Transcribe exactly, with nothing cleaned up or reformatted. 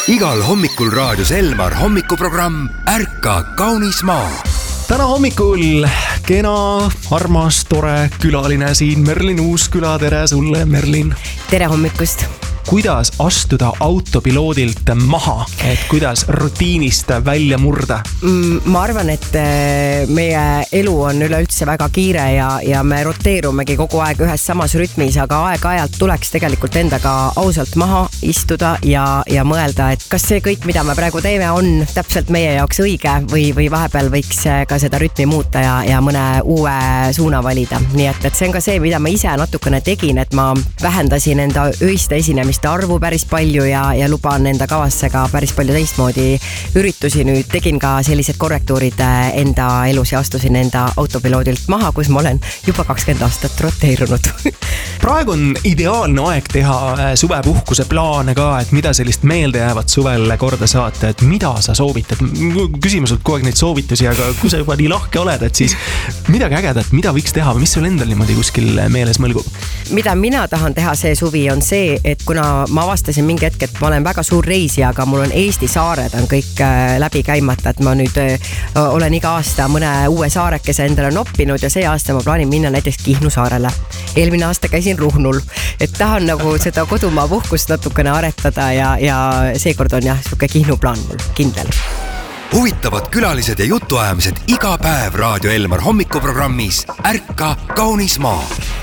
Igal hommikul raadios Elmar hommikuprogramm Ärka kaunis maa. Täna hommikul kena, armas, tore külaline siin Merlin Uusküla. Tere sulle, Merlin. Tere hommikust. Kuidas astuda autopiloodilt maha, et kuidas rutiinist välja murda? Ma arvan, et meie elu on üleüldse väga kiire ja, ja me roteerumegi kogu aeg ühes samas rütmis, aga aeg-ajalt tuleks tegelikult endaga ausalt maha istuda ja, ja mõelda, et kas see kõik, mida me praegu teeme, on täpselt meie jaoks õige või, või vahepeal võiks ka seda rütmi muuta ja, ja mõne uue suuna valida. Nii et, et see on ka see, mida ma ise natukene tegin, et ma vähendasin enda öiste esinemist arvu päris palju ja, ja luban enda kavasse ka päris palju teistmoodi üritusi. Nüüd tegin ka sellised korrektuurid enda elus ja astusin enda autopiloodilt maha, kus ma olen juba kakskümmend aastat roteerunud. Praegu on ideaalne aeg teha suvepuhkuse plaane ka, et mida sellist meelde jäävat suvel korda saata, et mida sa soovitad. Küsimus on kogu aeg neid soovitusi, aga kui sa juba nii lahke oled, et siis midagi ägedat, mida võiks teha, mis sul endal niimoodi kuskil meeles mõlgub? Mida mina tahan teha see suvi on see, et kuna ma avastasin mingi hetk, et ma olen väga suur reisija, aga mul on Eesti saared on kõik läbi käimata, et ma nüüd olen iga aasta mõne uue saarekese endale noppinud ja see aasta ma plaanin minna näiteks Kihnu saarele. Eelmine aasta käisin Ruhnul, et tahan nagu seda kodumaa puhkust natukene aretada ja, ja seekord on jah, suke Kihnu plaan mul kindel. Huvitavad külalised ja jutuajamised iga päev Raadio Elmar hommikuprogrammis Ärka kaunis maa.